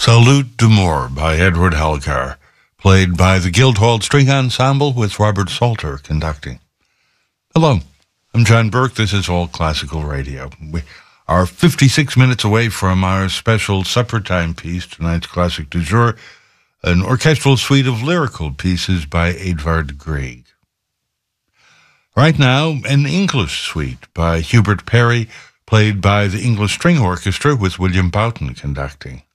Salute d'Amour by Edward Elgar, played by the Guildhall String Ensemble with Robert Salter conducting. Hello, I'm John Burke. This is All Classical Radio. We are 56 minutes away from our special supper time piece, tonight's classic du jour, an orchestral suite of lyrical pieces by Edvard Grieg. Right now, an English suite by Hubert Parry, played by the English String Orchestra with William Boughton conducting.